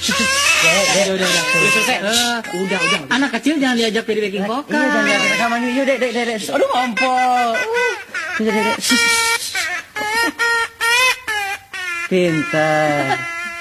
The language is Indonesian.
Udah selesai. Udah. Anak kecil jangan diajak jadi backing vokal. Iya, jangan diajak sama nih. Yuk, Dek. Aduh, ngompol. Dek. Pintar.